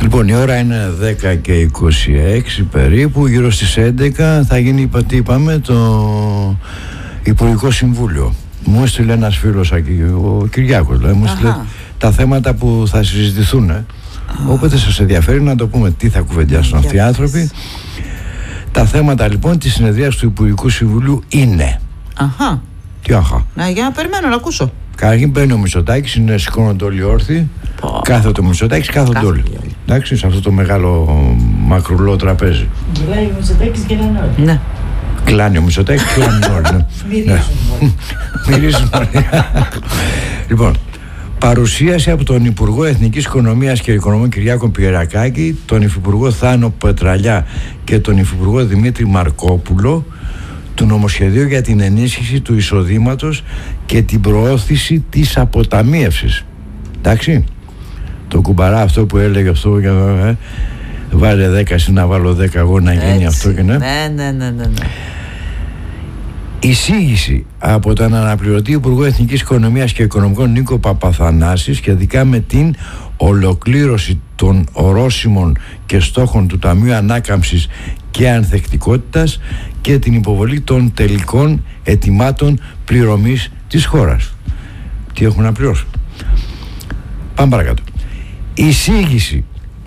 Λοιπόν, η ώρα είναι 10 και 26 περίπου. Γύρω στις 11 θα γίνει, τι είπαμε, το Υπουργικό Συμβούλιο. Μου έστειλε ένας φίλος, ο Κυριάκος, δηλαδή, μου έστειλε τα θέματα που θα συζητηθούν. Όποτε σας ενδιαφέρει να το πούμε τι θα κουβεντιάσουν αυτοί οι άνθρωποι. Τα θέματα λοιπόν της συνεδρίας του Υπουργικού Συμβουλίου είναι. Τι αχα. Για να περιμένω να ακούσω. Καταρχήν μπαίνει ο Μητσοτάκης, σηκώνονται όλοι όρθιοι. Κάθεται ο Μητσοτάκης, κάθονται όλοι. Εντάξει, σε αυτό το μεγάλο μακρουλό τραπέζι. Γελάει ο Μητσοτάκης, γελάνε όλοι. Ναι. Κλάνει ο Μητσοτάκης, κλάνει όλοι. Μυρίζουν όλοι. Λοιπόν, παρουσίαση από τον Υπουργό Εθνικής Οικονομίας και Οικονομών Κυριάκο Πιερακάκη, τον Υφυπουργό Θάνο Πετραλιά και τον Υφυπουργό Δημήτρη Μαρκόπουλο του νομοσχεδίου για την ενίσχυση του εισοδήματος και την προώθηση της αποταμίευσης. Εντάξει, το κουμπαρά αυτό που έλεγε αυτό για βάλε 10 εσύ να βάλω 10 εγώ να γίνει αυτό και ναι. Ναι. Εισήγηση από τον αναπληρωτή Υπουργό Εθνικής Οικονομίας και Οικονομικών Νίκο Παπαθανάση σχετικά με την ολοκλήρωση των ορόσημων και στόχων του Ταμείου Ανάκαμψης και Ανθεκτικότητας και την υποβολή των τελικών αιτημάτων πληρωμής της χώρας. Τι έχουν να πληρώσουν. Πάμε παρακάτω. Εισήγηση.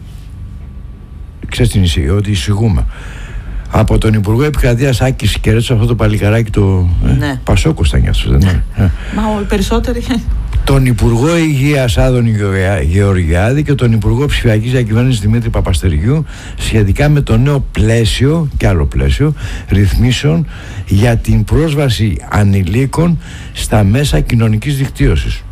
Ξέρεις την εισήγηση, ότι εισηγούμε. Από τον Υπουργό Επικρατείας Άκη Σκερέτσο, αυτό το παλικαράκι το Πασόκος ήταν γι' αυτό, δεν είναι. Μα οι περισσότεροι. Τον Υπουργό Υγείας Άδωνη Γεωργιάδη και τον Υπουργό Ψηφιακής Διακυβέρνησης Δημήτρη Παπαστεριού σχετικά με το νέο πλαίσιο και άλλο πλαίσιο ρυθμίσεων για την πρόσβαση ανηλίκων στα μέσα κοινωνικής δικτύωσης.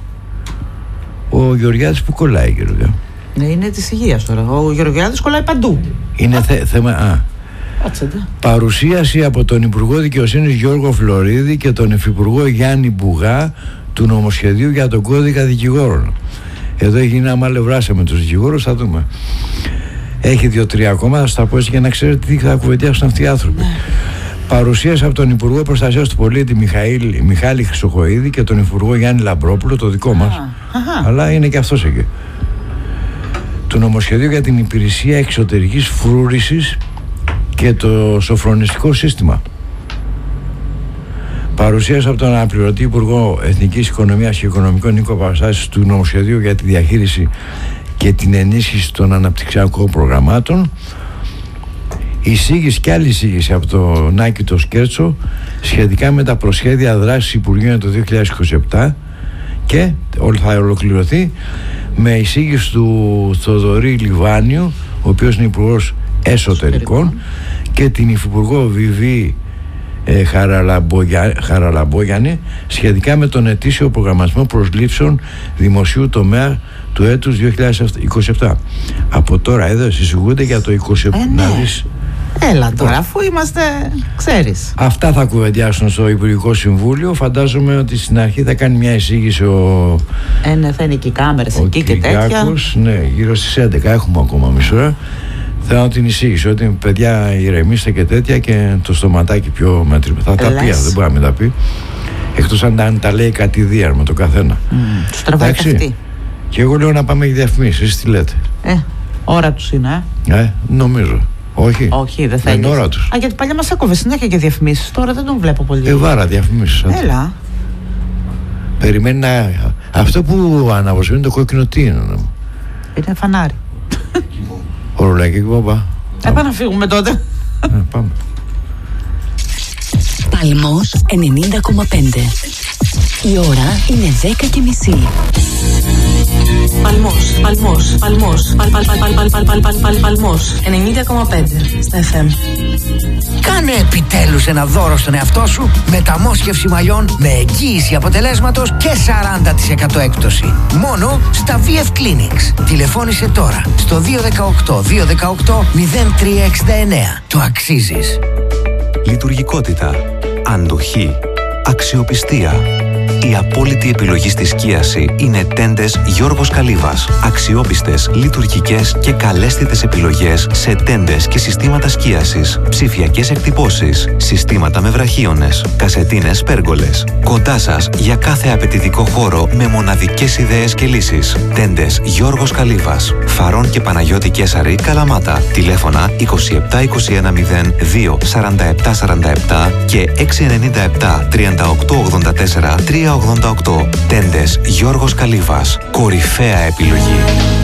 Ο Γεωργιάδης που κολλάει, Γεωργιά? Είναι της υγείας τώρα. Ο Γεωργιάδης κολλάει παντού. Είναι θέμα. Παρουσίαση από τον Υπουργό Δικαιοσύνης Γιώργο Φλωρίδη και τον Υφυπουργό Γιάννη Μπουγά του νομοσχεδίου για τον κώδικα δικηγόρων. Εδώ έχει γίνει ένα μαλευράσια με τους δικηγόρους, θα δούμε. Έχει 2-3 ακόμα, θα στα πω έτσι για να ξέρετε τι θα κουβεντιάσουν αυτοί οι άνθρωποι. Παρουσίαση από τον Υπουργό Προστασίας του Πολίτη Μιχάλη Χρυσοχοΐδη και τον Υπουργό Γιάννη Λαμπρόπουλο, το δικό μας, αλλά είναι και αυτός εκεί, του νομοσχεδίου για την υπηρεσία εξωτερικής φρούρησης και το σοφρονιστικό σύστημα. Παρουσίαση από τον αναπληρωτή Υπουργό Εθνικής Οικονομίας και Οικονομικών Νίκο Παπαθανάση του νομοσχεδίου για τη διαχείριση και την ενίσχυση των αναπτυξιακών προγραμμάτων. Εισήγηση και άλλη εισήγηση από τον Άκη το Σκέρτσο σχετικά με τα προσχέδια δράσης Υπουργείων το 2027 και θα ολοκληρωθεί με εισήγηση του Θοδωρή Λιβάνιου, ο οποίος είναι Υπουργός Εσωτερικών, και την Υφυπουργό Βιβί Χαραλαμπόγιανη σχετικά με τον ετήσιο προγραμματισμό προσλήψεων δημοσίου τομέα του έτους 2027. Από τώρα εδώ συζητούνται για το 2027. Έλα τώρα, αφού είμαστε, ξέρεις. Αυτά θα κουβεντιάσουν στο Υπουργικό Συμβούλιο. Φαντάζομαι ότι στην αρχή θα κάνει μια εισήγηση θα είναι και οι κάμερες εκεί και τέτοια. Ναι, γύρω στις 11 έχουμε ακόμα μισή ώρα. Θέλω την εισήγηση ότι παιδιά ηρεμήστε και τέτοια και το στοματάκι πιο μέτρη. Θα τα πει, δεν μπορεί να μην τα πει. Εκτός αν τα λέει κατηδίαν με το καθένα. Τους τραβάει αυτή. Και εγώ λέω να πάμε για διαφημίσεις. Εσείς τι λέτε? Ώρα τους είναι, νομίζω. Όχι. Όχι, δεν θα είναι. Ώρα τους. Γιατί παλιά μας έκοβε συνέχεια και διαφημίσεις. Τώρα δεν τον βλέπω πολύ. Βάρα διαφημίσεις. Έλα. Περιμένει να. Αυτό που αναβοσβήνει το κόκκινο τι είναι? Είναι φανάρι. Ορολάκι και μπαμπά. Πάμε να φύγουμε τότε. Πάμε. Παλμός 90,5. Η ώρα είναι 10:30. Παλμός 90,5 στα FM. Κάνε επιτέλους ένα δώρο στον εαυτό σου. Μεταμόσχευση μαλλιών με εγγύηση αποτελέσματος και 40% έκπτωση. Μόνο στα VF Clinics. Τηλεφώνησε τώρα στο 218-218-0369. Το αξίζεις. Λειτουργικότητα, αντοχή, αξιοπιστία. Η απόλυτη επιλογή στη σκίαση είναι τέντες Γιώργος Καλύβας. Αξιόπιστες, λειτουργικές και καλέσθητες επιλογές σε τέντες και συστήματα σκίασης, ψηφιακές εκτυπώσεις, συστήματα με βραχίονες, κασετίνες πέργολες. Κοντά σας για κάθε απαιτητικό χώρο με μοναδικές ιδέες και λύσεις. Τέντες Γιώργος Καλύβας. Φαρών και Παναγιώτη Κέσαρη, Καλαμάτα. Τηλέφωνα 27 21 02 47 47 και 697 38 84 388. Τέντες Γιώργος Καλύβας. Κορυφαία επιλογή.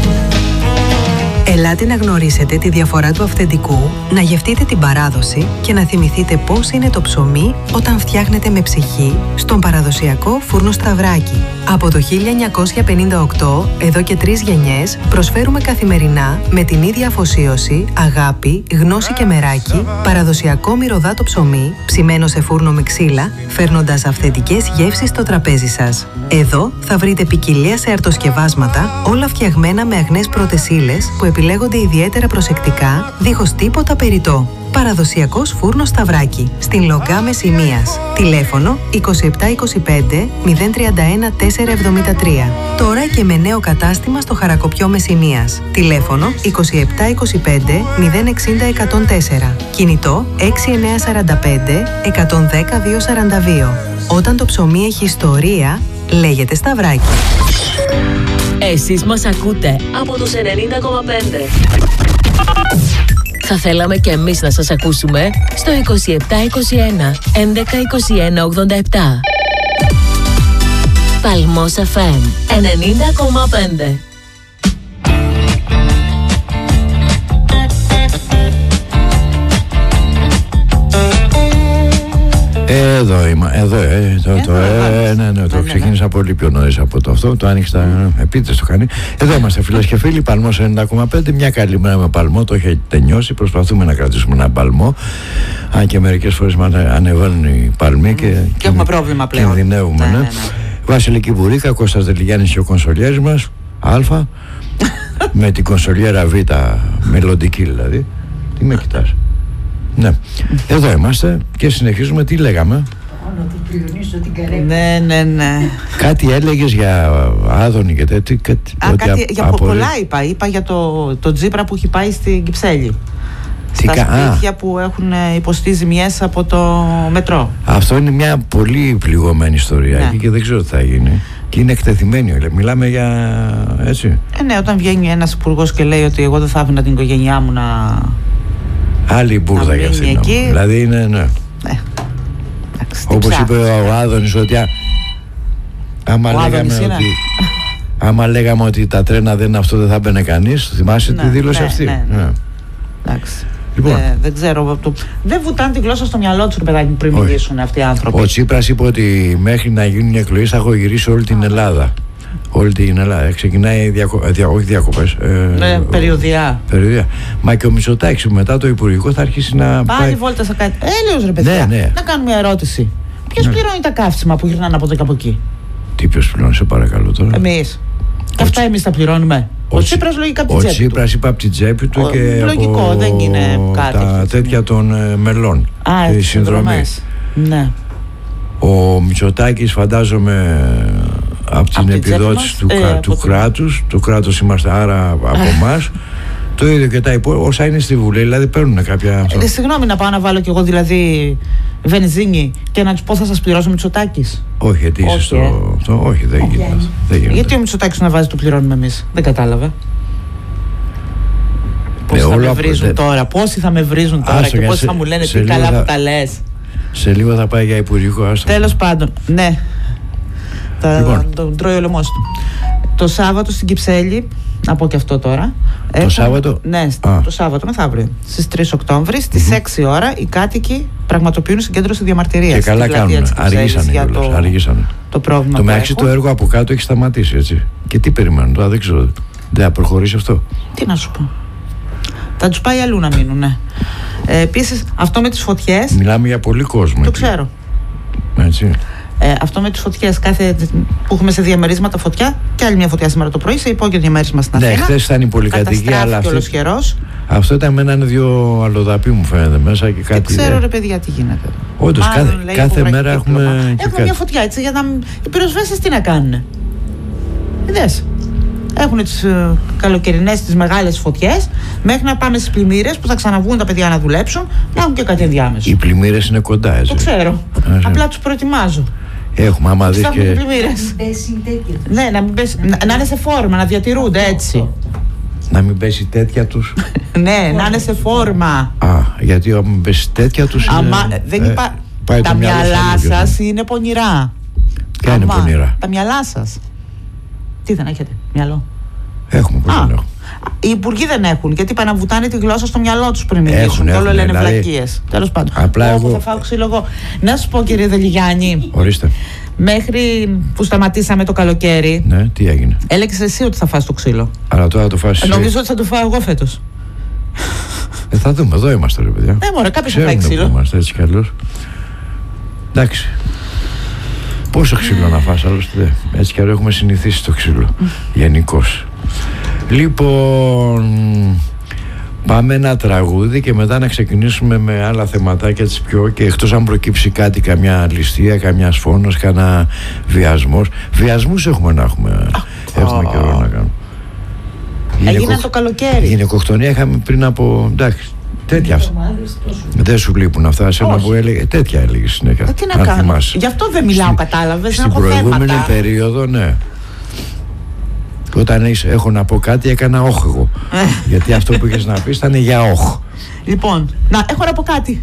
Ελάτε να γνωρίσετε τη διαφορά του αυθεντικού, να γευτείτε την παράδοση και να θυμηθείτε πώς είναι το ψωμί όταν φτιάχνετε με ψυχή στον παραδοσιακό φούρνο Σταυράκι. Από το 1958, εδώ και 3 γενιές, προσφέρουμε καθημερινά με την ίδια αφοσίωση, αγάπη, γνώση και μεράκι, παραδοσιακό μυρωδάτο ψωμί, ψημένο σε φούρνο με ξύλα, φέρνοντας αυθεντικές γεύσεις στο τραπέζι σας. Εδώ θα βρείτε ποικιλία σε αρτοσκευάσματα, όλα φτιαγμένα με αγνές πρώτες ύλες που επιλέγονται ιδιαίτερα προσεκτικά, δίχως τίποτα περιττό. Παραδοσιακός φούρνος Σταυράκι, στην Λογκά Μεσσηνίας. Τηλέφωνο 2725 031 473. Τώρα και με νέο κατάστημα στο Χαρακοπιό Μεσσηνίας. Τηλέφωνο 2725 060 104. Κινητό 6945 110 242. Όταν το ψωμί έχει ιστορία, λέγεται Σταυράκι. Εσείς μας ακούτε από τους 90,5. Θα θέλαμε και εμείς να σας ακούσουμε στο 2721 11 21 87. Παλμός FM 90,5. Εδώ είμαι, το ξεκίνησα πολύ πιο νωρίς από το αυτό, το άνοιξα, επίτες το κάνει. Εδώ είμαστε φίλες και φίλοι, Παλμός 90,5, μια καλή μέρα με παλμό, το έχει τελειώσει, προσπαθούμε να κρατήσουμε ένα παλμό, αν και μερικές φορές ανεβαίνουν οι παλμοί και έχουμε πρόβλημα πλέον. Κινδυνεύουμε, ναι. Βασιλική Βουρίκα, Κώστας Δελιγιάννης και ο κονσολιέρης μας, Α, με την κονσολιέρα Β, μελλοντική δηλαδή. Τι με κοιτάς? Ναι, εδώ είμαστε και συνεχίζουμε. Τι λέγαμε? Ναι. Κάτι έλεγες για Άδωνη και τέτοια. Για πολλά είπα για το Τζίπρα που έχει πάει στην Κυψέλη. Στα σπίτια που έχουν υποστεί ζημιές από το μετρό. Αυτό είναι μια πολύ πληγωμένη ιστορία, ναι. Και δεν ξέρω τι θα γίνει. Και είναι εκτεθειμένη, μιλάμε για έτσι. Ναι, όταν βγαίνει ένας υπουργός και λέει ότι εγώ δεν θα άφηνα την οικογένειά μου να... Άλλη μπουρδα για αυτήν. Δηλαδή είναι, ναι. Όπως είπε ο Άδωνης, ότι άμα λέγαμε ότι τα τρένα δεν είναι αυτό, δεν θα μπαινε κανείς. Θυμάσαι τη δήλωση αυτή? Ναι. Λοιπόν. Δεν ξέρω. Δεν βουτάνε τη γλώσσα στο μυαλό τους, παιδάκι, πριν μιλήσουν αυτοί οι άνθρωποι. Ο Τσίπρας είπε ότι μέχρι να γίνουν οι εκλογές θα έχω γυρίσει όλη την Ελλάδα. Όλη την Ελλάδα. Ξεκινάει όχι διακοπές. Περιοδιά. Μα και ο Μητσοτάκης μετά το Υπουργικό θα αρχίσει να πάει βόλτα θα κάνει. Έλεος ρε παιδιά. Ναι. Να κάνουμε μια ερώτηση. Ποιος πληρώνει τα καύσιμα που γυρνάνε από εδώ και από εκεί? Τι ποιος πληρώνει, σε παρακαλώ τώρα? Εμείς. Αυτά εμείς τα πληρώνουμε. Ο Τσίπρας λογικά από την τσέπη του. Ο Τσίπρας είπε από την τσέπη του και λογικό, από δεν είναι κάτι. Τα τέτοια των μελών. Οι συνδρομές. Ναι. Ο Μητσοτάκης φαντάζομαι από την επιδότηση του κράτους. Το κράτος είμαστε, άρα από εμάς. Το ίδιο και τα υπόλοιπα, όσα είναι στη Βουλή, δηλαδή παίρνουν κάποια. Συγγνώμη, να πάω να βάλω κι εγώ δηλαδή βενζίνη και να τους πω θα σας πληρώσω Μητσοτάκης? Όχι, γιατί είσαι στο. Όχι, δεν γίνεται. Γιατί ο Μητσοτάκης να βάζει το πληρώνουμε εμείς? Δεν κατάλαβα. Πόσοι θα με βρίζουν τώρα, πόσοι θα με βρίζουν τώρα και πόσοι θα μου λένε τι καλά που τα λες. Σε λίγο θα πάει για υπουργικό. Τέλος πάντων, ναι. Τον τρώει ο λαιμός του. Το Σάββατο στην Κυψέλη, να πω και αυτό τώρα. Το Σάββατο? Ναι, το Σάββατο μεθαύριο. Στις 3 Οκτώβρη, στις 6 ώρα, οι κάτοικοι πραγματοποιούν συγκέντρωση διαμαρτυρίας. Και καλά κάνουν. Αργήσανε. Το πρόβλημα. Το μεταξύ το έργο από κάτω έχει σταματήσει, έτσι. Και τι περιμένουν τώρα, δεν ξέρω. Δεν θα προχωρήσει αυτό? Τι να σου πω. Θα τους πάει αλλού να μείνουν, ναι. Επίσης, αυτό με τις φωτιές. Μιλάμε για πολύ κόσμο. Το ξέρω. Έτσι. Αυτό με τις φωτιές, που έχουμε σε διαμερίσματα φωτιά, και άλλη μια φωτιά σήμερα το πρωί σε υπόγειο διαμέρισμα στην Αθήνα. Ναι, χθες ήταν η πολυκατοικία, αλλά αυτό ήταν με έναν δύο αλλοδαπή, μου φαίνεται μέσα και κάτι. Δεν ξέρω, ρε παιδιά, τι γίνεται. Όντως, κάθε μέρα έχουμε μια φωτιά, έτσι, για να. Οι πυροσβέστες τι να κάνουν. Είδες. Έχουν τις καλοκαιρινές, τις μεγάλες φωτιές, μέχρι να πάμε στις πλημμύρες που θα ξαναβγούν τα παιδιά να δουλέψουν, να έχουν και κάτι ενδιάμεσο. Οι πλημμύρες είναι κοντά, έτσι. Το ξέρω. Απλά τους προετοιμάζω. Έχουμε, άμα δεις και. Ναι, να είναι σε φόρμα, να διατηρούνται έτσι. Να μην πέσει τέτοια τους. Ναι, να είναι σε φόρμα. Γιατί άμα πέσει τέτοια τους. Τα μυαλά σας είναι πονηρά. Ποια είναι πονηρά? Τα μυαλά σας. Τι δεν έχετε, μυαλό? Έχουμε, πώς δεν έχουμε. Οι υπουργοί δεν έχουν, γιατί πάνε να βουτάνε τη γλώσσα στο μυαλό τους πριν μιλήσουν. Όλο λένε βλακίες. Τέλος πάντων. Απλά εγώ θα φάω ξύλο εγώ. Να σου πω, κύριε Δελιγιάννη. Ορίστε. Μέχρι που σταματήσαμε το καλοκαίρι. Ναι, τι έγινε? Έλεγες εσύ ότι θα φας το ξύλο. Αλλά τώρα το φας εσύ. Νομίζω ότι θα το φάω εγώ φέτος. Θα δούμε, εδώ είμαστε, ρε παιδιά. Ναι, μωρέ, κάποιος θα φάει ξύλο. Είμαστε έτσι κι αλλιώς. Εντάξει. Πόσο ξύλο να φας, άλλωστε. Έτσι κι αλλιώς έχουμε συνηθίσει το ξύλο. Γενικώς. Λοιπόν, πάμε ένα τραγούδι και μετά να ξεκινήσουμε με άλλα θεματάκια της πιο, και εκτός αν προκύψει κάτι, καμιά ληστεία, καμιά φόνος, κανένα βιασμός. Βιασμούς έχουμε να έχουμε. Έχουμε καιρό να κάνουμε. Έγιναν το καλοκαίρι. Γυναικοκτονία είχαμε πριν από. Εντάξει, τέτοια αυτά. Δεν σου λείπουν αυτά. Σε ένα που έλεγε. Τέτοια έλεγε συνέχεια. Τι να κάνω. Γι' αυτό δεν μιλάω, κατάλαβες. Στην προηγούμενη περίοδο, ναι. Όταν έχω να πω κάτι, έκανα όχ εγώ. Γιατί αυτό που είχες να πεις ήταν για όχ. Λοιπόν, έχω να πω κάτι.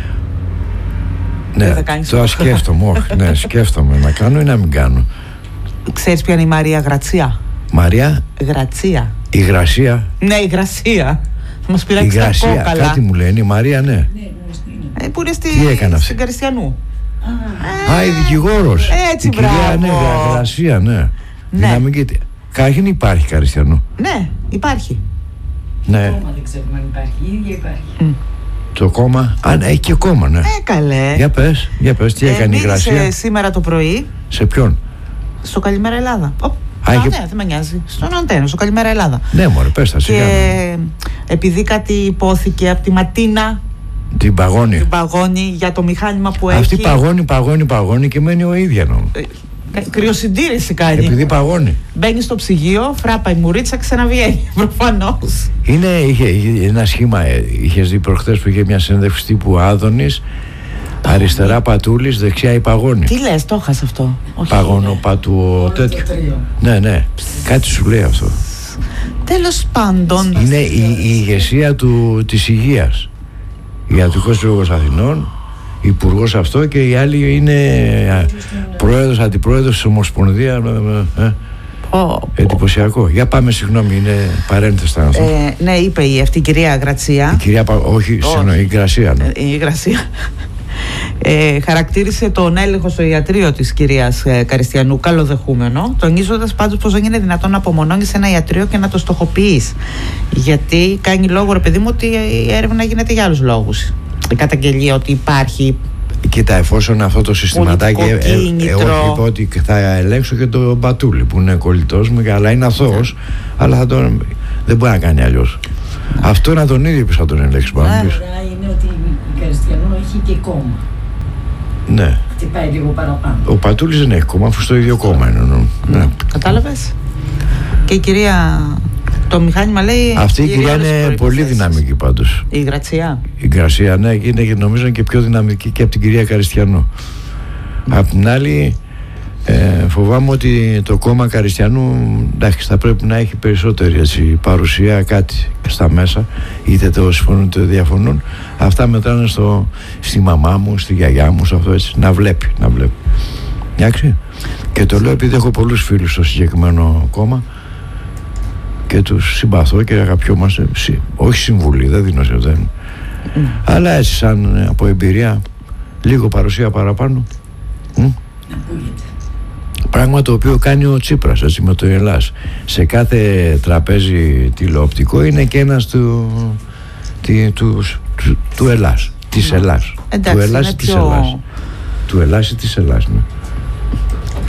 Ναι, τώρα σκέφτομαι, όχι. Ναι, σκέφτομαι να κάνω ή να μην κάνω. Ξέρεις ποια είναι η Μαρία Γρατσία? Μαρία Γρατσία. Η Γρασία. Ναι, η Γρασία. Θα μας πειράξει τα κόκαλα. Κάτι μου λένε, η Μαρία, ναι. Που είναι στην Καριστιανού. Η δικηγόρος. Έτσι, η κυρία, ναι, Γρασία, ναι. Δυναμική. Καταρχήν υπάρχει Καριστιανού. Ναι, υπάρχει. Ναι. Το κόμμα δεν ξέρουμε αν υπάρχει, η ίδια υπάρχει. Το κόμμα, έχει και κόμμα, ναι. Καλέ. Για πες, τι έκανε η Γρασία? Σήμερα το πρωί. Σε ποιον? Στο Καλημέρα Ελλάδα. Ναι, δεν με νοιάζει. Στον Αντένα, στο Καλημέρα Ελλάδα. Ναι, μωρέ, πες τα σιγά. Και επειδή κάτι υπόθηκε από τη Ματίνα. Την Παγώνη. Για το μηχάνημα που έχει. Αυτή παγώνει και μένει ο ίδιος. Κρυοσυντήρηση κάνει. Επειδή παγώνει. Μπαίνει στο ψυγείο, φράπα η μουρίτσα, ξαναβγαίνει. Προφανώς. Είχε ένα σχήμα. Είχες δει προχθές που είχε μια συνέντευξη τύπου Άδωνης. Αριστερά Πατούλης, δεξιά η Παγώνη. Τι λες, το έχασα αυτό? Παγώνο Πατού, τέτοιο. Ναι. Κάτι σου λέει αυτό. Τέλος πάντων. Είναι η ηγεσία της υγείας. Ιατρικός Σύλλογος Αθηνών, υπουργός αυτό, και η άλλη είναι πρόεδρος, αντιπρόεδρος της Ομοσπονδίας. Εντυπωσιακό. Για πάμε, συγγνώμη, είναι παρένθεση αυτό. Ναι, είπε αυτή η κυρία Γρατσία. Η κυρία η Γρασία. Ναι. Η Γρασία. Χαρακτήρισε τον έλεγχο στο ιατρείο της κυρίας Καριστιανού καλοδεχούμενο, τονίζοντας πάντως πως δεν είναι δυνατόν να απομονώνεις ένα ιατρείο και να το στοχοποιείς, γιατί κάνει λόγο, ρε παιδί μου, ότι η έρευνα γίνεται για άλλους λόγους. Η καταγγελία ότι υπάρχει. Κοίτα, εφόσον αυτό το συστηματάκι εγώ είπα ότι θα ελέγξω και τον Μπατούλη που είναι κολλητός μου, αλλά είναι αθώος, αλλά δεν μπορεί να κάνει αλλιώς. Αυτό είναι τον ίδιο που θα τον ελέγξει. Είναι ότι η Καριστιανού έχει και κόμμα. Ναι. Χτυπάει λίγο παραπάνω. Ο Πατούλης δεν έχει κόμμα, αφού στο ίδιο κόμμα είναι. Ναι. Κατάλαβες. Και η κυρία. Το μηχάνημα λέει. Αυτή η κυρία είναι πολύ δυναμική πάντως. Η Γρατσία. Η Γρασία, ναι, είναι νομίζω και πιο δυναμική και από την κυρία Καριστιανού. Απ' την άλλη, φοβάμαι ότι το κόμμα Καριστιανού, εντάξει, θα πρέπει να έχει περισσότερη παρουσία, κάτι στα μέσα, είτε το συμφωνούν είτε διαφωνούν. Αυτά μετράνε στη μαμά μου, στη γιαγιά μου, σε αυτό, έτσι, να βλέπει. Εντάξει. Και το λέω επειδή έχω πολλούς φίλους στο συγκεκριμένο κόμμα και τους συμπαθώ και αγαπιόμαστε. Όχι συμβουλή, δεν δίνω σε δεν. Αλλά έτσι, σαν από εμπειρία, λίγο παρουσία παραπάνω. Πράγμα το οποίο κάνει ο Τσίπρας, έτσι, με το Ελλάς. Σε κάθε τραπέζι τηλεοπτικό είναι και ένας του Ελλάς. Της Ελλάς. Εντάξει, του Ελλάς ή της Ελλάς. Του Ελλάς ή της Ελλάς, ναι.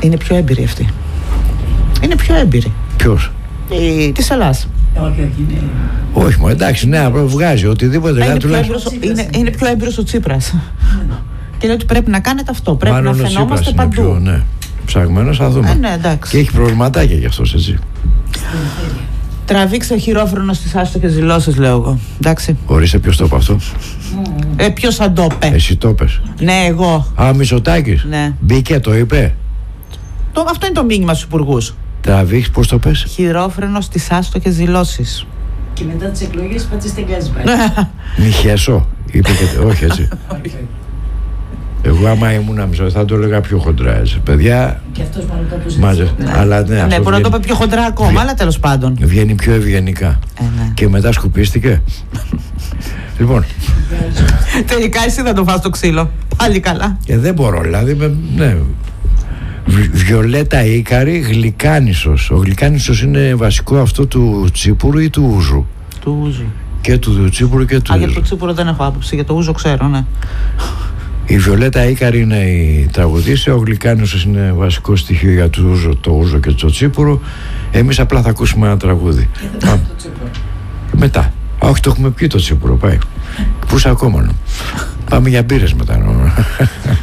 Είναι πιο έμπειροι αυτοί. Είναι πιο έμπειροι. Ποιος? Της Ελλάς. Όχι, μου εντάξει, ναι, βγάζει οτιδήποτε. Είναι πιο έμπειρος ο Τσίπρας. Και λέει ότι πρέπει να κάνετε αυτό. Πρέπει μάλλον να φαινόμαστε παντού. Πιο, ναι. Ψαγμένος, θα δούμε. Ναι, εντάξει. Και έχει προβληματάκια γι' αυτός, έτσι. Τραβήξε ο χειρόφρονο στις άστοχες δηλώσεις, λέω εγώ. Εντάξει. Ορίστε, ποιος το είπε αυτό? Ποιος θα το είπε? Εσύ το είπες? Ναι, εγώ. Μητσοτάκης. Ναι. Μπήκε, το είπε. Αυτό είναι το μήνυμα στους υπουργούς. Τραβήξε, πώς το πες? Χειρόφρονο στις άστοχες δηλώσεις. Και μετά τις εκλογές πάτε στην Κάσπα. Μη χέσω. Είπε και. Όχι, έτσι. Εγώ άμα ήμουν θα το έλεγα πιο χοντρά, έτσι. Παιδιά. Και αυτός μάλλον κάπως μάζε. Αλλά ναι, μπορεί να το πει πιο χοντρά ακόμα, αλλά τέλος πάντων. Βγαίνει πιο ευγενικά. Ναι. Και μετά σκουπίστηκε. Λοιπόν. Τελικά εσύ θα το φας το ξύλο. Πάλι καλά. Δεν μπορώ, δηλαδή. Ναι. Βιολέτα Ίκαρη, Γλυκάνισσος. Ο Γλυκάνισσος είναι βασικό αυτό του Τσίπουρου ή του Ούζου? Του Ούζου. Και του Τσίπουρου και του Ούζου. Για το Τσίπουρο δεν έχω άποψη, για το Ούζο ξέρω, ναι. Η Βιολέτα Ίκαρη είναι η τραγουδίστρια, ο Γλυκάνισσος είναι βασικό στοιχείο για το Ούζο και το Τσίπουρο. Εμείς απλά θα ακούσουμε ένα τραγούδι. Μετά. Όχι, το έχουμε πει το Τσίπουρο, πάει. Πού ακόμα. Πάμε για μπύρες μετά.